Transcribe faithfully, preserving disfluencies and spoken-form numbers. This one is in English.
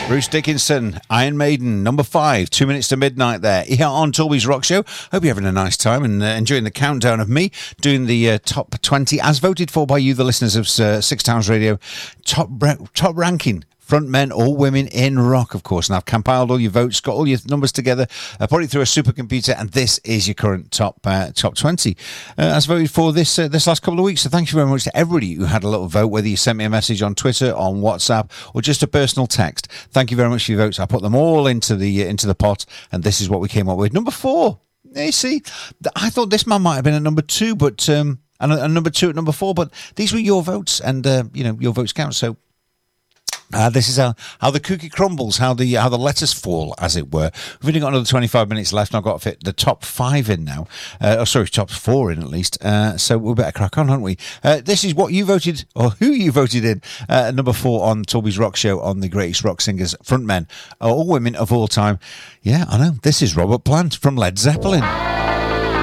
Bruce Dickinson, Iron Maiden, number five, two minutes to midnight there. Here on Toby's Rock Show. Hope you're having a nice time and uh, enjoying the countdown of me doing the uh, top twenty, as voted for by you, the listeners of uh, Six Towns Radio. Top, top ranking. Front men or women in rock, of course. And I've compiled all your votes, got all your numbers together, uh, put it through a supercomputer, and this is your current top uh, top twenty. Uh, as voted for this uh, this last couple of weeks. So thank you very much to everybody who had a little vote, whether you sent me a message on Twitter, on WhatsApp, or just a personal text. Thank you very much for your votes. I put them all into the uh, into the pot, and this is what we came up with. Number four. You see, I thought this man might have been at number two, but um, and, and number two at number four, but these were your votes, and uh, you know your votes count. So. Uh, this is how, how the cookie crumbles, how the how the letters fall, as it were. We've only got another twenty-five minutes left, and I've got to fit the top five in now. Uh, oh, sorry, top four in at least. Uh, so we better crack on, haven't we? Uh, this is what you voted, or who you voted in, uh, number four on Toby's Rock Show on the greatest rock singers, frontmen, or women of all time. Yeah, I know. This is Robert Plant from Led Zeppelin.